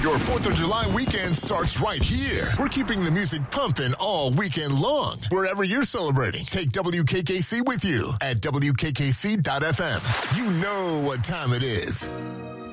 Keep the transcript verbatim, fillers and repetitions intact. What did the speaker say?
Your fourth of July weekend starts right here. We're keeping the music pumping all weekend long. Wherever you're celebrating, take W K K C with you at W K K C dot F M. You know what time it is.